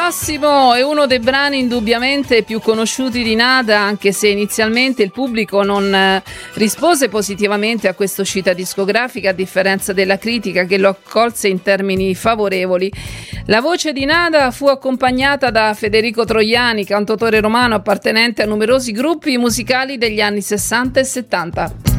prossimo è uno dei brani indubbiamente più conosciuti di Nada, anche se inizialmente il pubblico non rispose positivamente a questa uscita discografica, a differenza della critica che lo accolse in termini favorevoli. La voce di Nada fu accompagnata da Federico Troiani, cantautore romano appartenente a numerosi gruppi musicali degli anni 60 e 70.